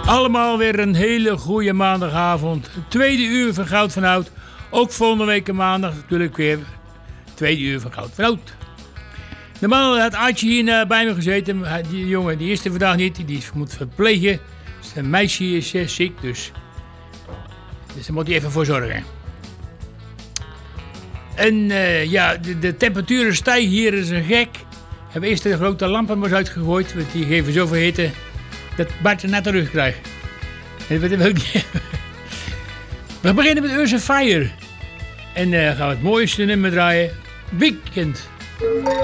Allemaal weer een hele goede maandagavond. Tweede uur van Goud van Oud. Ook volgende week maandag natuurlijk weer. Tweede uur van Goud van Oud. Normaal had Aartje hier bij me gezeten. Die jongen die is er vandaag niet. Die moet verplegen. Zijn meisje is ziek. Dus daar moet hij even voor zorgen. En ja, de temperaturen stijgen hier is een gek. We hebben eerst de grote lampen maar eens uitgegooid. Want die geven zoveel hitte dat Bart een natte rug krijgt. En dat wil ik niet hebben. We beginnen met Earth Fire. En gaan we het mooiste nummer draaien. Weekend.